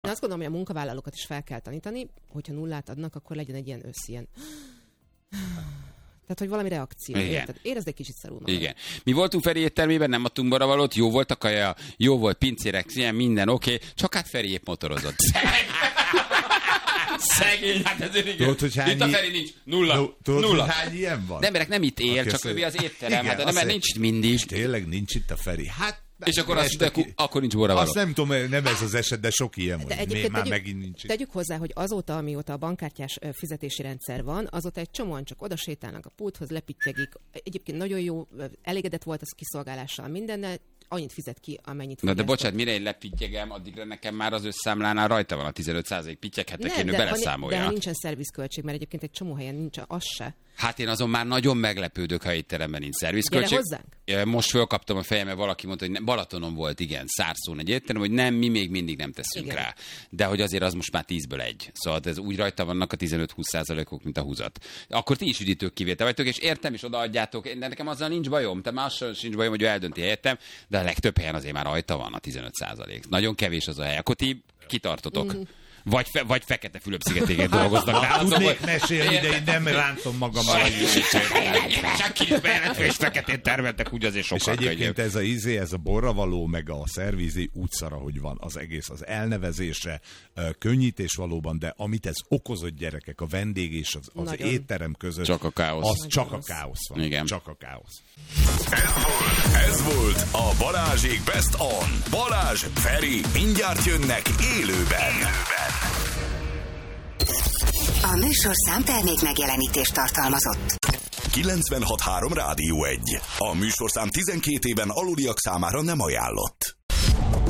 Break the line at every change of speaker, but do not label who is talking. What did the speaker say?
azt gondolom, hogy a munkavállalókat is fel kell tanítani, hogyha nullát adnak, akkor legyen egy ilyen ilyen. Tehát, hogy valami reakció. Érezd egy kicsit szarul magad.
Igen. Mi voltunk Feri éttermében, nem adtunk baravalót, jó volt a kaja, jó volt pincérek, ilyen minden oké, csak hát Feri épp motorozott. Szegény, hát ezért igen. Itt a Feri nincs. Nulla.
Tudod, hogy hány ilyen van?
De emberek nem itt él, csak ő az étterem. Hát de mert nincs itt mindig.
Tényleg nincs itt a Feri. Hát
és akkor azt mondja, akkor nincs baravaló.
Azt nem tudom, nem ez az eset, de sok ilyen van. Már megint nincs.
Tegyük hozzá, hogy azóta, amióta a bankkártyás fizetési rendszer van, azóta egy csomóan csak oda sétálnak a pulthoz, lepittyegik. Egyébként nagyon jó, elégedett volt az kiszolgálással mindennel, annyit fizet ki, amennyit
fogyasztott. De bocsánat, mire én lepittyegem, addigra nekem már az összszámlánál rajta van a 15% pittyeghetek, én beleszámolja.
De ha nincsen szervizköltség, mert egyébként egy csomó helyen nincs az se.
Hát én azon már nagyon meglepődök, ha étteremben nincs szervizköltség.
Gyere hozzánk?
Most fölkaptam a fejembe, valaki mondta, hogy Balatonon volt, igen, Szárszón egy étterem, hogy nem, mi még mindig nem teszünk igen. rá. De hogy azért az most már 10-ből 1. Szóval ez úgy rajta vannak a 15-20%-ok, mint a húzat. Akkor ti is üdítők kivétel vagytok, és értem, és odaadjátok, de nekem azzal nincs bajom, te más sincs bajom, hogy ő eldönti helyettem, de a legtöbb helyen azért már rajta van a 15%. Nagyon kevés az a hely. Akkor ti kitartotok. Vagy Fekete Fülöp-szigetéken dolgoznak.
Tudnék mesélni, de én nem rántom magam a
csak kis bejelentve és feketén termeltek, úgy azért sokkal
könnyebb. És egyébként ez a borravaló, meg a szervízi úgy szar, ahogy van az egész, az elnevezése, könnyítés valóban, de amit ez okozott gyerekek, a vendég és az étterem között,
csak a káosz.
Az csak a káosz van.
Igen.
Csak a káosz.
Ez volt a Balázsék Best On. Balázs, Feri, mindjárt jönnek élőben.
A műsorszám termék megjelenítést tartalmazott.
96.3 Rádió 1. A műsorszám 12 éven aluliak számára nem ajánlott.